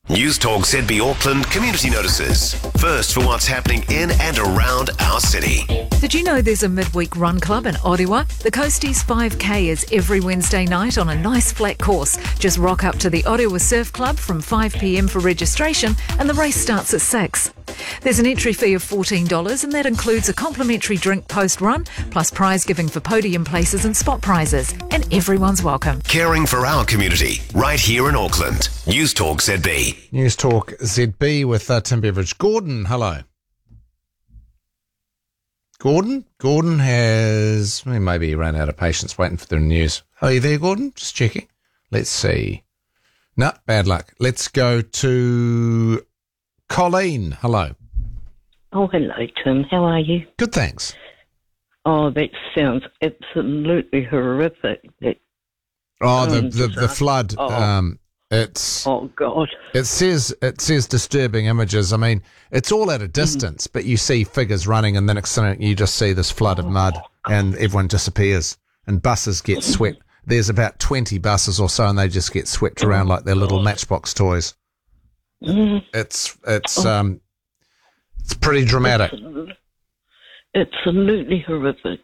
News Talk ZB Auckland Community Notices. First for what's happening in and around our city. Did you know there's a midweek run club in Orewa? The Coasties 5K is every Wednesday night on a nice flat course. Just rock up to the Orewa Surf Club from 5 p.m. for registration, and the race starts at 6. There's an entry fee of $14, and that includes a complimentary drink post-run, plus prize giving for podium places and spot prizes. And everyone's welcome. Caring for our community, right here in Auckland. News Talk ZB. News Talk ZB with Tim Beveridge. Gordon, hello. Gordon has, maybe he ran out of patience waiting for the news. Are you there, Gordon? Just checking. Let's see. No, bad luck. Let's go to Colleen. Hello. Oh, hello, Tim. How are you? Good, thanks. Oh, that sounds absolutely horrific. The flood. Oh God! It says disturbing images. I mean, it's all at a distance, but you see figures running, and then you just see this flood of mud, and everyone disappears, and buses get swept. There's about 20 buses or so, and they just get swept around like they're little Matchbox toys. It's pretty dramatic. Absolutely horrific.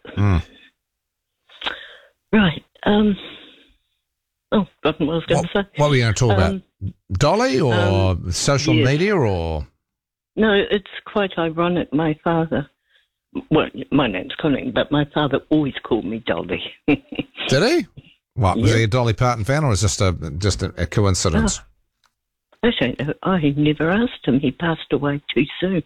Right. Oh, forgotten what I was going to say. What were you going to talk about? Dolly or social media or? No, it's quite ironic. My father, well, my name's Colleen, but my father always called me Dolly. Did he? What, was he a Dolly Parton fan, or was it just a coincidence? I don't know. I never asked him. He passed away too soon.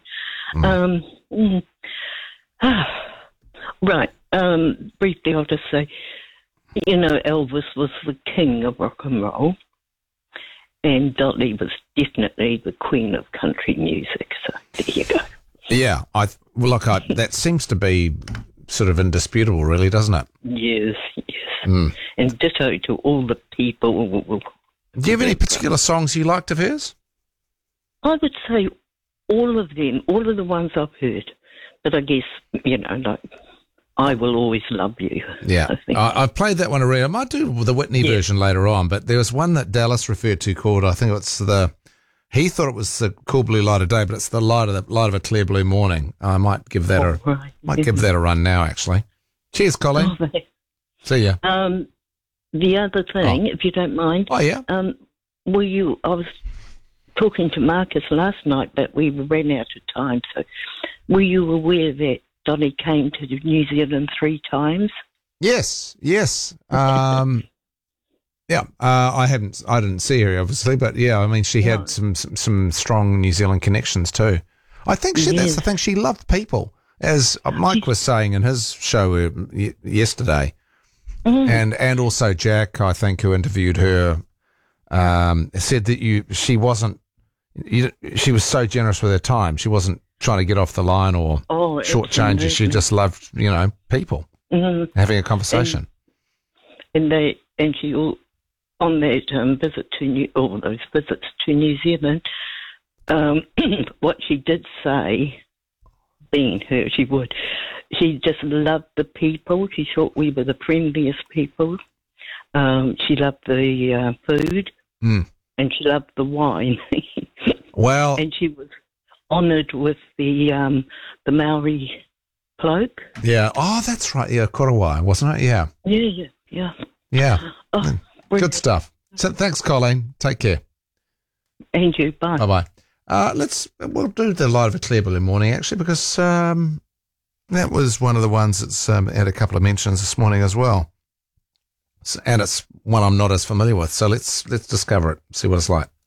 Right. Briefly, I'll just say, you know, Elvis was the king of rock and roll, and Dolly was definitely the queen of country music. So there you go. Yeah, that seems to be sort of indisputable, really, doesn't it? Yes. And ditto to all the people. Do you have any particular songs you liked of hers? I would say all of them, all of the ones I've heard. But I guess, you know, like, I Will Always Love You. Yeah, I've played that one already. I might do the Whitney version later on, but there was one that Dallas referred to called, I think it's he thought it was the Cool Blue Light of Day, but it's the light of a clear blue morning. I might give that give that a run now, actually. Cheers, Colleen. Oh, see ya. The other thing, if you don't mind. Oh, yeah. I was talking to Marcus last night, but we ran out of time, so were you aware that Dolly came to New Zealand 3 times? Yes. I didn't see her obviously, but yeah, I mean, she had some strong New Zealand connections too. I think that's the thing. She loved people, as Mike was saying in his show yesterday, and also Jack, I think, who interviewed her, said that she was so generous with her time. She wasn't trying to get off the line or shortchange. She just loved, people, having a conversation. And she on that visit to those visits to New Zealand, what she did say, being her, she just loved the people. She thought we were the friendliest people. She loved the food, and she loved the wine. Well, and she was honoured with the Maori cloak. Yeah. Oh, that's right. Yeah, Korowai, wasn't it? Yeah. Yeah. Oh, good stuff. So thanks, Colleen. Take care. And you. Bye. Bye. We'll do the Light of a Clear Blue Morning actually, because that was one of the ones that's had a couple of mentions this morning as well, and it's one I'm not as familiar with. So let's discover it, see what it's like.